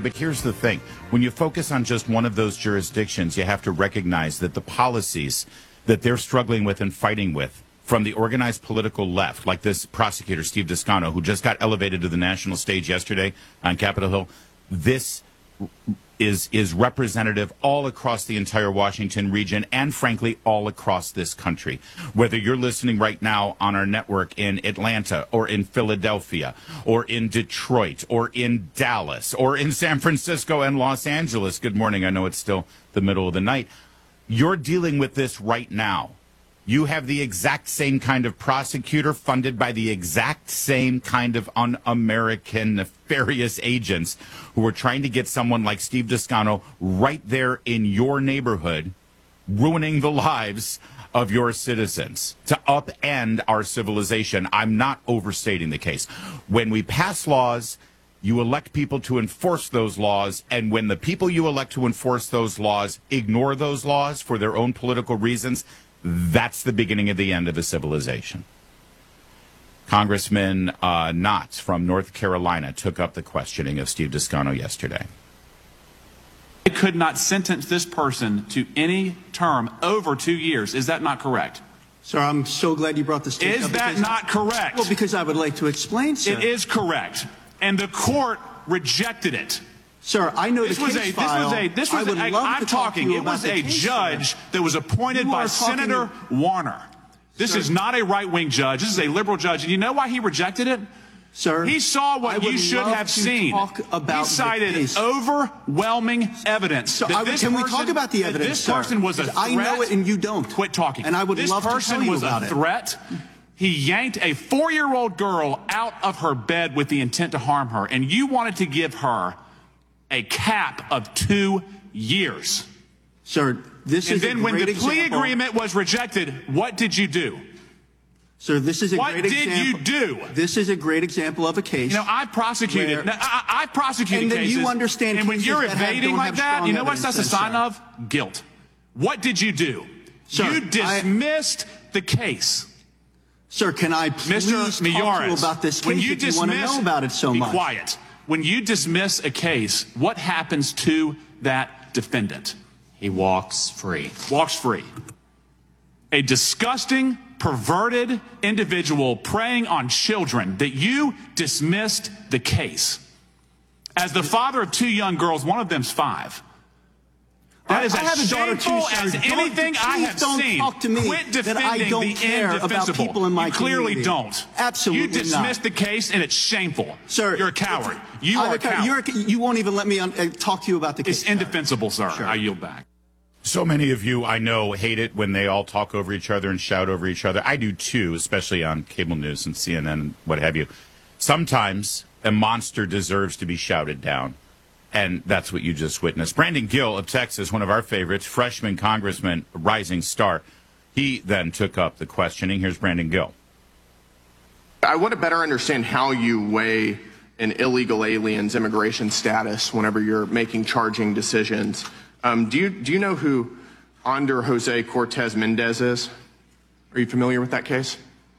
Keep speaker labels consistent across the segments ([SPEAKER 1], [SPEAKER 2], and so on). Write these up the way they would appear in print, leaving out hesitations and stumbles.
[SPEAKER 1] but here's the thing. When you focus on just one of those jurisdictions, you have to recognize that the policies that they're struggling with and fighting with from the organized political left, like this prosecutor, Steve Descano, who just got elevated to the national stage yesterday on Capitol Hill, this is representative all across the entire Washington region and, frankly, all across this country. Whether you're listening right now on our network in Atlanta or in Philadelphia or in Detroit or in Dallas or in San Francisco and Los Angeles, good morning. I know it's still the middle of the night. You're dealing with this right now. You have the exact same kind of prosecutor funded by the exact same kind of un-American nefarious agents who are trying to get someone like Steve Descano right there in your neighborhood, ruining the lives of your citizens to upend our civilization. I'm not overstating the case. When we pass laws, you elect people to enforce those laws, and when the people you elect to enforce those laws ignore those laws for their own political reasons, that's the beginning of the end of a civilization. Congressman Knotts from North Carolina took up the questioning of Steve Descano yesterday.
[SPEAKER 2] I could not sentence this person to any term over 2 years. Is that not correct?
[SPEAKER 3] Sir, I'm so glad you brought this to
[SPEAKER 2] Is that not correct?
[SPEAKER 3] Well, because I would like to explain, sir.
[SPEAKER 2] It is correct. And the court rejected it.
[SPEAKER 3] Sir, I know the case file.
[SPEAKER 2] I'm talking. It was a judge that was appointed by Senator Warner. This is not a right-wing judge. This is a liberal judge. And you know why he rejected it?
[SPEAKER 3] Sir,
[SPEAKER 2] he saw what you should have seen. He cited overwhelming evidence.
[SPEAKER 3] So can we talk about the evidence,
[SPEAKER 2] sir? This person was a threat.
[SPEAKER 3] I know it and you don't.
[SPEAKER 2] Quit talking.
[SPEAKER 3] And I would love to tell you about it.
[SPEAKER 2] This person was a threat. He yanked a 4-year-old girl out of her bed with the intent to harm her. And you wanted to give her a cap of 2 years.
[SPEAKER 3] Sir, this is a great example.
[SPEAKER 2] And then when the plea agreement was rejected, what did you do?
[SPEAKER 3] Sir, this is a great example.
[SPEAKER 2] What did you do?
[SPEAKER 3] This is a great example of a case.
[SPEAKER 2] You know, I prosecuted. I prosecuted cases.
[SPEAKER 3] And then you understand.
[SPEAKER 2] And when you're evading like that, you know what that's a sign of? Guilt. What did you do?
[SPEAKER 3] Sir,
[SPEAKER 2] you dismissed the case.
[SPEAKER 3] Sir, can I please talk to you about this case if you want to know about it so much?
[SPEAKER 2] Be quiet. When you dismiss a case, what happens to that defendant?
[SPEAKER 4] He walks free.
[SPEAKER 2] Walks free. A disgusting, perverted individual preying on children that you dismissed the case. As the father of 2 young girls, one of them's 5. That is as shameful as anything I have seen. Quit defending the indefensible. You clearly don't.
[SPEAKER 3] Absolutely not.
[SPEAKER 2] You dismissed the case, and it's shameful.
[SPEAKER 3] Sir,
[SPEAKER 2] you're a coward. You are a coward.
[SPEAKER 3] You won't even let me talk to you about the case.
[SPEAKER 2] It's indefensible, sir.
[SPEAKER 3] Sure.
[SPEAKER 2] I yield back.
[SPEAKER 1] So many of you, I know, hate it when they all talk over each other and shout over each other. I do, too, especially on cable news and CNN and what have you. Sometimes a monster deserves to be shouted down. And that's what you just witnessed. Brandon Gill of Texas, one of our favorites, freshman congressman, rising star. He then took up the questioning. Here's Brandon Gill.
[SPEAKER 5] I want to better understand how you weigh an illegal alien's immigration status whenever you're making charging decisions. Do you know who Ander Jose Cortez Mendez is? Are you familiar with that case?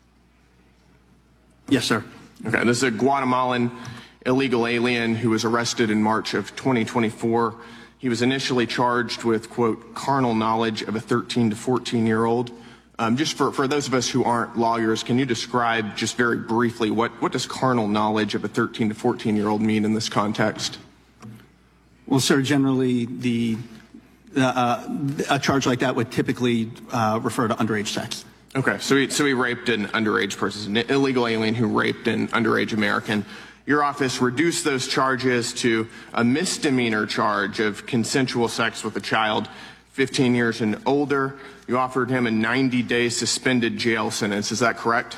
[SPEAKER 3] Yes, sir.
[SPEAKER 5] Okay, this is a Guatemalan illegal alien who was arrested in March of 2024. He was initially charged with, quote, carnal knowledge of a 13 to 14-year-old. Just for those of us who aren't lawyers, can you describe just very briefly what does carnal knowledge of a 13 to 14-year-old mean in this context?
[SPEAKER 3] Well, sir, generally a charge like that would typically refer to underage sex.
[SPEAKER 5] Okay, so he raped an underage person, an illegal alien who raped an underage American. Your office reduced those charges to a misdemeanor charge of consensual sex with a child 15 years and older. You offered him a 90-day suspended jail sentence. Is that correct?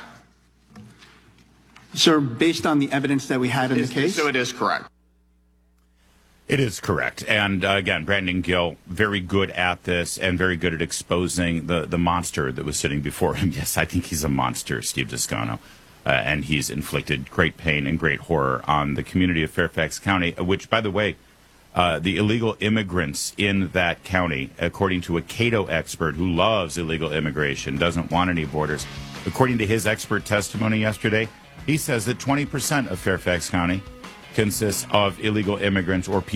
[SPEAKER 3] Sir, based on the evidence that we had in the case?
[SPEAKER 5] So it is correct.
[SPEAKER 1] It is correct. And again, Brandon Gill, very good at this and very good at exposing the monster that was sitting before him. Yes, I think he's a monster, Steve Descano. And he's inflicted great pain and great horror on the community of Fairfax County, which, by the way, the illegal immigrants in that county, according to a Cato expert who loves illegal immigration, doesn't want any borders, according to his expert testimony yesterday, he says that 20% of Fairfax County consists of illegal immigrants or people